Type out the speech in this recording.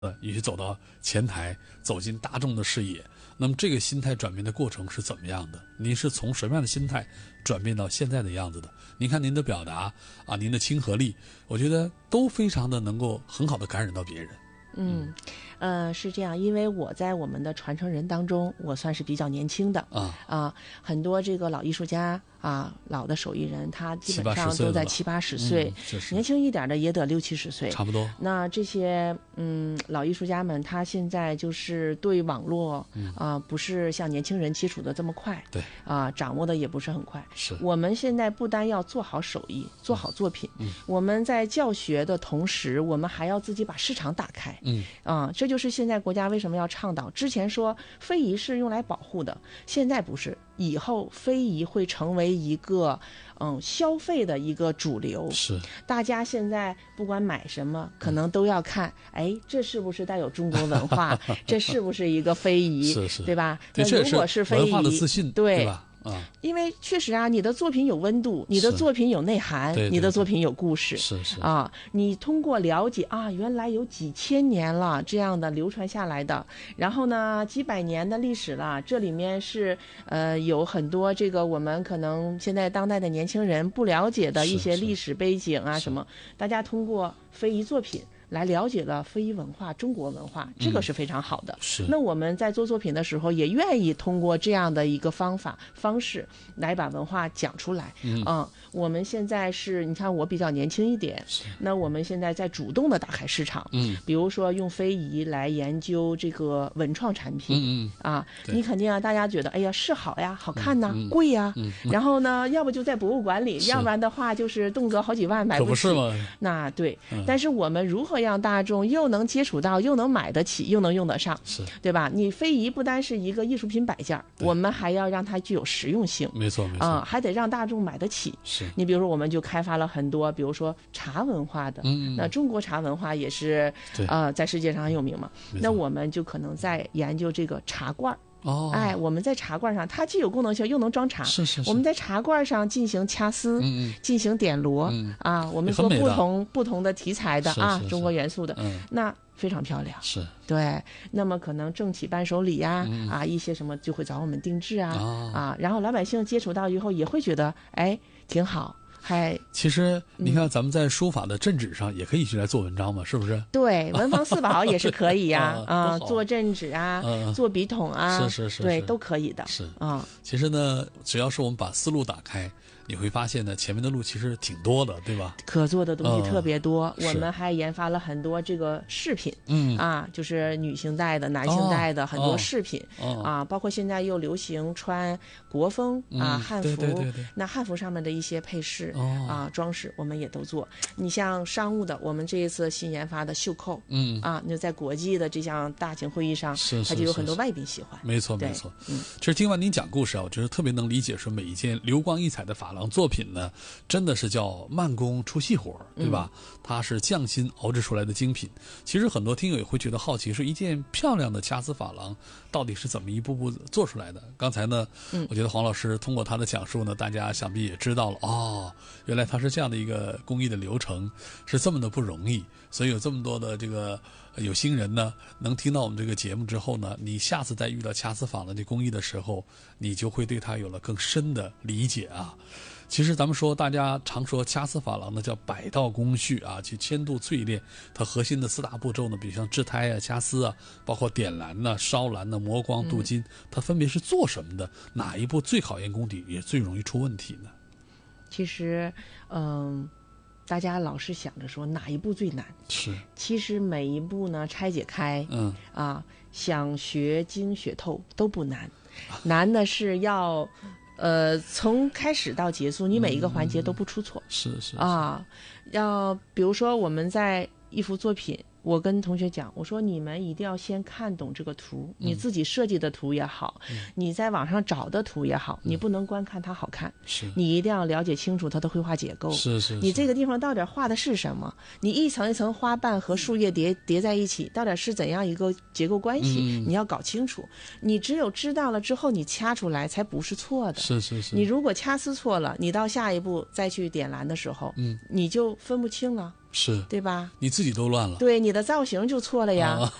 也许走到前台，走进大众的视野。那么这个心态转变的过程是怎么样的？您是从什么样的心态转变到现在的样子的？您看您的表达啊，您的亲和力，我觉得都非常的能够很好的感染到别人。 是这样，因为我在我们的传承人当中，我算是比较年轻的很多这个老艺术家啊，老的手艺人，他基本上都在70-80岁，年轻一点的也得60-70岁， 差不多。 那这些老艺术家们，他现在就是对网络不是像年轻人接触的这么快， 对掌握的也不是很快。 是我们现在不单要做好手艺，做好作品，我们在教学的同时，我们还要自己把市场打开。这就是现在国家为什么要倡导。之前说非遗是用来保护的，现在不是，以后非遗会成为一个消费的一个主流。 是， 大家现在不管买什么，可能都要看，这是不是带有中国文化？这是不是一个非遗？ 是， 对吧？ 对， 那如果是非遗， 文化的自信，对吧？ 因为确实啊，你的作品有温度，你的作品有内涵，你的作品有故事， 是你通过了解原来有几千年了这样的流传下来的，然后呢几百年的历史了，这里面是有很多这个我们可能现在当代的年轻人不了解的一些历史背景啊什么，大家通过非遗作品来了解了非遗文化、中国文化，这个是非常好的。 是。 那我们在做作品的时候，也愿意通过这样的一个方式来把文化讲出来。我们现在是，你看我比较年轻一点，那我们现在在主动的打开市场。比如说用非遗来研究这个文创产品。你肯定大家觉得，哎呀是好呀，好看呐，贵呀。然后呢，要不就在博物馆里，要不然的话就是动辄好几万买不起。 可不是吗？ 那对，但是我们如何让大众又能接触到，又能买得起，又能用得上，对吧？你非遗不单是一个艺术品摆件，我们还要让它具有实用性。 没错还得让大众买得起。你比如说我们就开发了很多，比如说茶文化的，那中国茶文化也是在世界上很有名嘛，那我们就可能在研究这个茶罐。我们在茶罐上，它既有功能性又能装茶。我们在茶罐上进行掐丝，进行点螺我们做不同的题材的中国元素的，那非常漂亮。对。那么可能正起伴手礼呀一些什么就会找我们定制然后老百姓接触到以后也会觉得挺好。 其实你看咱们在书法的镇纸上也可以去来做文章嘛，是不是？ 对，文房四宝也是可以呀做镇纸做笔筒是对，都可以的。 其实呢，只要是我们把思路打开，你会发现呢，前面的路其实挺多的，对吧？ 可做的东西特别多。我们还研发了很多这个饰品，就是女性戴的、男性戴的很多饰品包括现在又流行穿国风汉服， 对。 那汉服上面的一些配饰装饰，我们也都做。你像商务的，我们这一次新研发的袖扣，那在国际的这项大型会议上，它就有很多外宾喜欢。 没错。其实听完您讲故事我觉得特别能理解，说每一件流光溢彩的珐琅作品呢，真的是叫慢工出细活，对吧？它是匠心熬制出来的精品。其实很多听友也会觉得好奇，说一件漂亮的掐丝珐琅到底是怎么一步步做出来的？刚才呢，我觉得黄老师通过他的讲述呢，大家想必也知道了原来它是这样的一个工艺的流程，是这么的不容易。所以有这么多的这个有心人呢，能听到我们这个节目之后呢，你下次再遇到掐丝珐琅的工艺的时候，你就会对它有了更深的理解其实咱们说，大家常说掐丝珐琅呢叫百道工序去千度淬炼，它核心的4大步骤呢，比如像制胎掐丝包括点蓝烧蓝磨光镀金，它分别是做什么的？哪一步最考验功底，也最容易出问题呢？ 其实大家老是想着说哪一步最难，其实每一步呢拆解开想学精学透都不难，难的是要从开始到结束，你每一个环节都不出错。要比如说我们在一幅作品，我跟同学讲，我说你们一定要先看懂这个图，你自己设计的图也好，你在网上找的图也好，你不能光看它好看，你一定要了解清楚它的绘画结构。你这个地方到底画的是什么？你一层一层花瓣和树叶叠在一起，到底是怎样一个结构关系？你要搞清楚。你只有知道了之后，你掐出来才不是错的。你如果掐丝错了，你到下一步再去点蓝的时候，你就分不清了。 是， 对吧？ 你自己都乱了， 对，你的造型就错了呀。